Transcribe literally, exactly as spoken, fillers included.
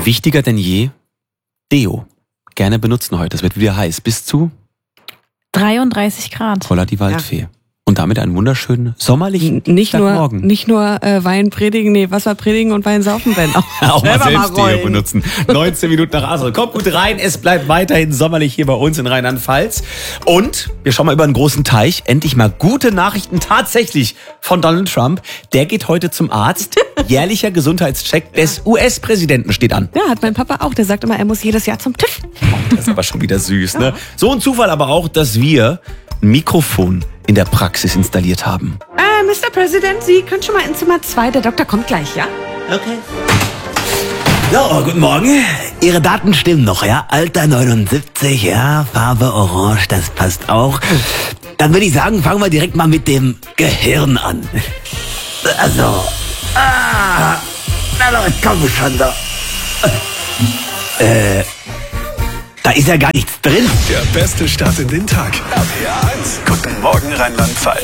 Und wichtiger denn je, Deo. Gerne benutzen heute. Es wird wieder heiß. Bis zu dreiunddreißig Grad. Holla die Waldfee. Ja. Und damit einen wunderschönen sommerlichen nicht nur Morgen. Nicht nur äh, Wein predigen, nee, Wasser predigen und Wein saufen, Ben. Auch, auch mal selbst Deo benutzen. neunzehn Minuten nach Asel. Kommt gut rein, es bleibt weiterhin sommerlich hier bei uns in Rheinland-Pfalz. Und wir schauen mal über einen großen Teich. Endlich mal gute Nachrichten tatsächlich von Donald Trump. Der geht heute zum Arzt. Jährlicher Gesundheitscheck des U S-Präsidenten steht an. Ja, hat mein Papa auch. Der sagt immer, er muss jedes Jahr zum TÜV. Das ist aber schon wieder süß, ne? So ein Zufall aber auch, dass wir ein Mikrofon in der Praxis installiert haben. Äh, Mister President, Sie können schon mal in Zimmer zwei. Der Doktor kommt gleich, ja? Okay. So, guten Morgen. Ihre Daten stimmen noch, ja? Alter neunundsiebzig, ja, Farbe orange, das passt auch. Dann würde ich sagen, fangen wir direkt mal mit dem Gehirn an. Also, ah, na Leute, komm schon da. Äh, da ist ja gar nichts drin. Der beste Start in den Tag. R P R eins. Guten Morgen, Rheinland-Pfalz.